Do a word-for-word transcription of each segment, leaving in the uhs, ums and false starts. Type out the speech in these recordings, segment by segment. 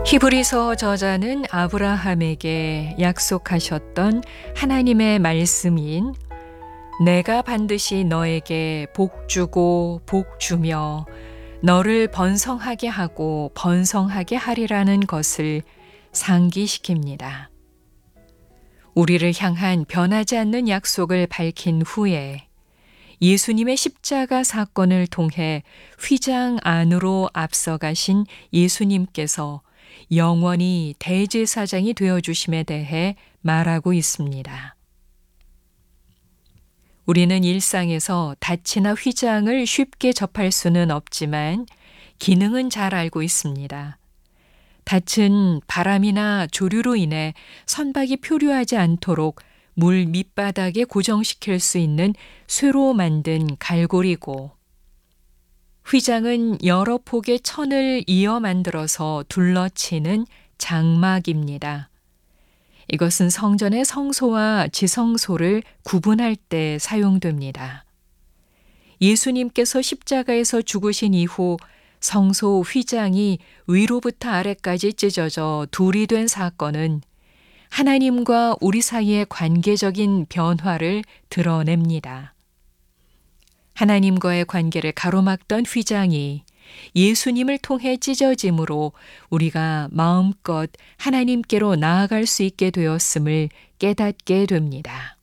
히브리서 저자는 아브라함에게 약속하셨던 하나님의 말씀인 내가 반드시 너에게 복 주고 복 주며 너를 번성하게 하고 번성하게 하리라는 것을 상기시킵니다. 우리를 향한 변하지 않는 약속을 밝힌 후에 예수님의 십자가 사건을 통해 휘장 안으로 앞서가신 예수님께서 영원히 대제사장이 되어주심에 대해 말하고 있습니다. 우리는 일상에서 닻이나 휘장을 쉽게 접할 수는 없지만 기능은 잘 알고 있습니다. 닻은 바람이나 조류로 인해 선박이 표류하지 않도록 물 밑바닥에 고정시킬 수 있는 쇠로 만든 갈고리고, 휘장은 여러 폭의 천을 이어 만들어서 둘러치는 장막입니다. 이것은 성전의 성소와 지성소를 구분할 때 사용됩니다. 예수님께서 십자가에서 죽으신 이후 성소 휘장이 위로부터 아래까지 찢어져 둘이 된 사건은 하나님과 우리 사이의 관계적인 변화를 드러냅니다. 하나님과의 관계를 가로막던 휘장이 예수님을 통해 찢어짐으로 우리가 마음껏 하나님께로 나아갈 수 있게 되었음을 깨닫게 됩니다.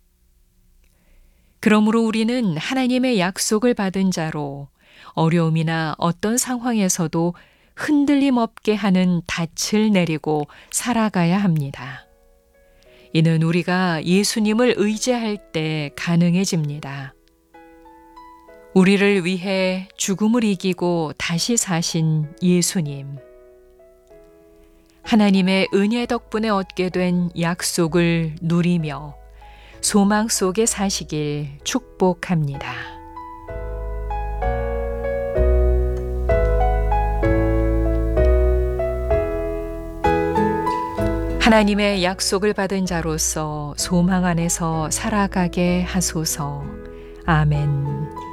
그러므로 우리는 하나님의 약속을 받은 자로 어려움이나 어떤 상황에서도 흔들림 없게 하는 닻을 내리고 살아가야 합니다. 이는 우리가 예수님을 의지할 때 가능해집니다. 우리를 위해 죽음을 이기고 다시 사신 예수님. 하나님의 은혜 덕분에 얻게 된 약속을 누리며 소망 속에 사시길 축복합니다. 하나님의 약속을 받은 자로서 소망 안에서 살아가게 하소서. 아멘.